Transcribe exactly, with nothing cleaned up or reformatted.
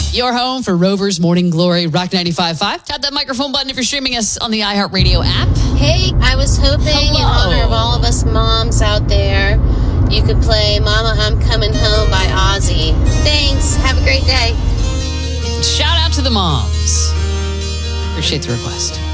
Your home for Rover's Morning Glory, Rock ninety-five point five. Tap that microphone button if you're streaming us on the iHeartRadio app. Hey, I was hoping Hello. in honor of all of us moms out there, you could play Mama, I'm Coming Home by Ozzy. Thanks. Have a great day. Shout out to the moms. Appreciate the request.